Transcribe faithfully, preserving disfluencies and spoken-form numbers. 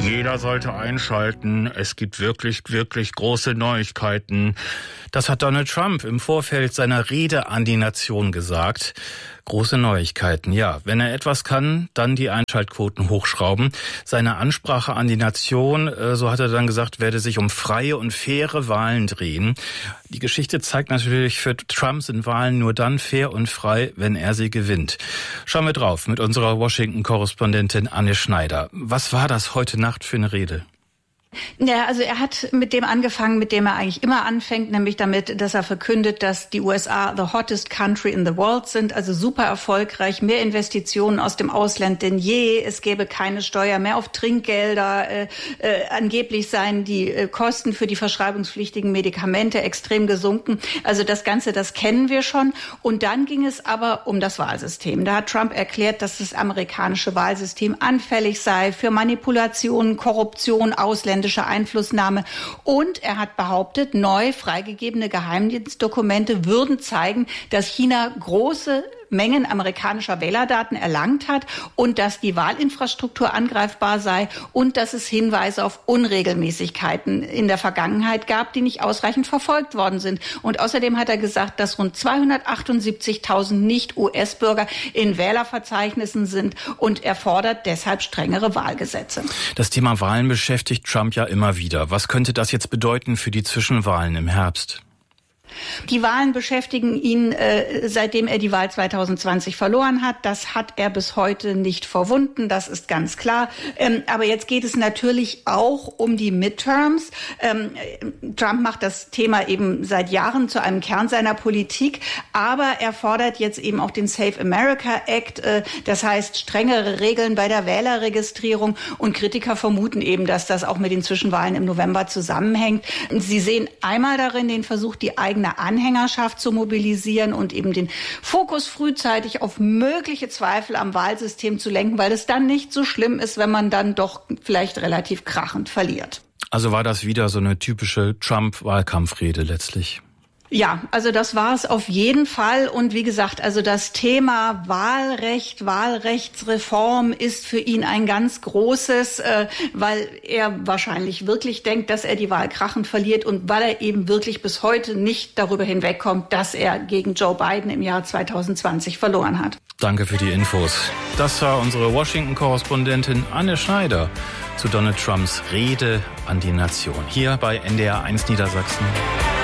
Jeder sollte einschalten. Es gibt wirklich, wirklich große Neuigkeiten. Das hat Donald Trump im Vorfeld seiner Rede an die Nation gesagt. Große Neuigkeiten, ja. Wenn er etwas kann, dann die Einschaltquoten hochschrauben. Seine Ansprache an die Nation, so hat er dann gesagt, werde sich um freie und faire Wahlen drehen. Die Geschichte zeigt natürlich, für Trump sind Wahlen nur dann fair und frei, wenn er sie gewinnt. Schauen wir drauf mit unserer Washington-Korrespondentin Anne Schneider. Was war das heute Nacht für eine Rede? Ja, also er hat mit dem angefangen, mit dem er eigentlich immer anfängt, nämlich damit, dass er verkündet, dass die U S A the hottest country in the world sind, also super erfolgreich, mehr Investitionen aus dem Ausland denn je, es gäbe keine Steuer mehr auf Trinkgelder, äh, äh, angeblich seien die äh, Kosten für die verschreibungspflichtigen Medikamente extrem gesunken. Also das Ganze, das kennen wir schon. Und dann ging es aber um das Wahlsystem. Da hat Trump erklärt, dass das amerikanische Wahlsystem anfällig sei für Manipulationen, Korruption, Ausländer, Einflussnahme. Und er hat behauptet, neu freigegebene Geheimdienstdokumente würden zeigen, dass China große Mengen amerikanischer Wählerdaten erlangt hat und dass die Wahlinfrastruktur angreifbar sei und dass es Hinweise auf Unregelmäßigkeiten in der Vergangenheit gab, die nicht ausreichend verfolgt worden sind. Und außerdem hat er gesagt, dass rund zweihundertachtundsiebzigtausend Nicht-U S-Bürger in Wählerverzeichnissen sind und er fordert deshalb strengere Wahlgesetze. Das Thema Wahlen beschäftigt Trump ja immer wieder. Was könnte das jetzt bedeuten für die Zwischenwahlen im Herbst? Die Wahlen beschäftigen ihn, äh, seitdem er die Wahl zweitausendzwanzig verloren hat. Das hat er bis heute nicht verwunden, das ist ganz klar. Ähm, aber jetzt geht es natürlich auch um die Midterms. Ähm, Trump macht das Thema eben seit Jahren zu einem Kern seiner Politik. Aber er fordert jetzt eben auch den Safe America Act. Äh, das heißt, strengere Regeln bei der Wählerregistrierung. Und Kritiker vermuten eben, dass das auch mit den Zwischenwahlen im November zusammenhängt. Sie sehen einmal darin den Versuch, die eigene Anhängerschaft zu mobilisieren und eben den Fokus frühzeitig auf mögliche Zweifel am Wahlsystem zu lenken, weil es dann nicht so schlimm ist, wenn man dann doch vielleicht relativ krachend verliert. Also war das wieder so eine typische Trump-Wahlkampfrede letztlich? Ja, also das war es auf jeden Fall. Und wie gesagt, also das Thema Wahlrecht, Wahlrechtsreform ist für ihn ein ganz großes, äh, weil er wahrscheinlich wirklich denkt, dass er die Wahl krachend verliert und weil er eben wirklich bis heute nicht darüber hinwegkommt, dass er gegen Joe Biden im Jahr zweitausendzwanzig verloren hat. Danke für die Infos. Das war unsere Washington-Korrespondentin Anne Schneider zu Donald Trumps Rede an die Nation hier bei N D R eins Niedersachsen.